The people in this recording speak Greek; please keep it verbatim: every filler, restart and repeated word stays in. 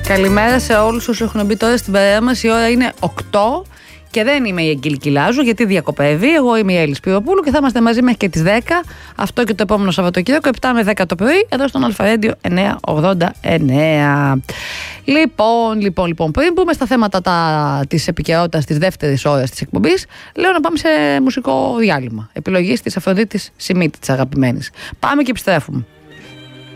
Καλημέρα σε όλους όσους έχουν μπει τώρα στην παρέα μας. Η ώρα είναι οκτώ και δεν είμαι η Αγγελική Λάζου γιατί διακοπεύει. Εγώ είμαι η Έλλη Σπυροπούλου και θα είμαστε μαζί μέχρι και τις δέκα. Αυτό και το επόμενο Σαββατοκύριακο, επτά με δέκα το πρωί, εδώ στον Αλφα Radio εννιακόσια ογδόντα εννέα. Λοιπόν, λοιπόν, λοιπόν, πριν μπούμε στα θέματα τα, της επικαιρότητας της δεύτερης ώρας της εκπομπής, λέω να πάμε σε μουσικό διάλειμμα. Επιλογής της Αφροδίτης Σιμίτη, της αγαπημένης. Πάμε και επιστρέφουμε.